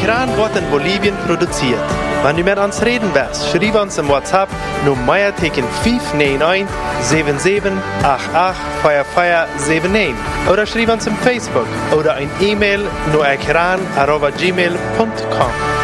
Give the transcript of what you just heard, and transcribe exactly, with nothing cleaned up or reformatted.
Kran wird in Bolivien produziert. Wenn du mit uns reden willst, schreib uns im WhatsApp nur Meierteken fünf neun eins sieben sieben acht acht vier vier sieben neun oder schreib uns im Facebook oder ein E-Mail nur ekran arroba gmail punkt com.